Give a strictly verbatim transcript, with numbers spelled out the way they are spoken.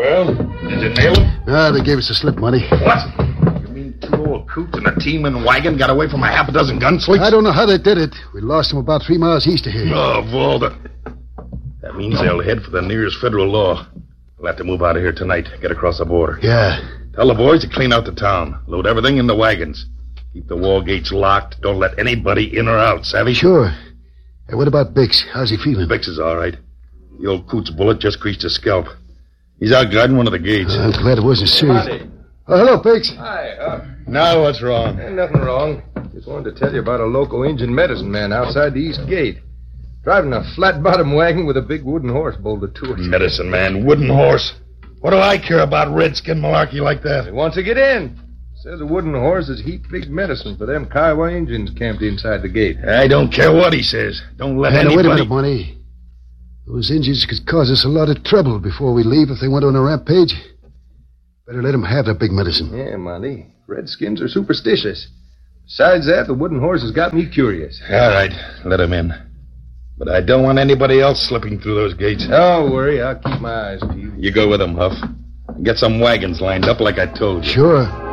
Well, did you nail him? Ah, they gave us a slip, Monty. What? You mean two old coots and a team and wagon got away from a half a dozen gunslings? I don't know how they did it. We lost them about three miles east of here. Oh, Walter. That means they'll head for the nearest federal law. We'll have to move out of here tonight, get across the border. Yeah. Tell the boys to clean out the town. Load everything in the wagons. Keep the wall gates locked. Don't let anybody in or out, savvy? Sure. Hey, what about Bix? How's he feeling? Bix is all right. The old coot's bullet just creased his scalp. He's out guarding one of the gates. Uh, I'm glad it wasn't serious. Monty. Oh, hello, Bix. Hi, uh... Now what's wrong? Ain't nothing wrong. Just wanted to tell you about a local Indian medicine man outside the east gate. Driving a flat-bottom wagon with a big wooden horse bolted to it. Medicine man, wooden horse. What do I care about redskin malarkey like that? He wants to get in. Says a wooden horse is heap big medicine for them Kiowa Indians camped inside the gate. I don't care what he says. Don't let Hey, now, anybody... wait a minute, Monty. Those Indians could cause us a lot of trouble before we leave if they went on a rampage. Better let them have their big medicine. Yeah, Monty. Redskins are superstitious. Besides that, the wooden horse has got me curious. All right, let him in. But I don't want anybody else slipping through those gates. Don't worry, I'll keep my eyes peeled. You go with him, Huff. Get some wagons lined up like I told you. Sure.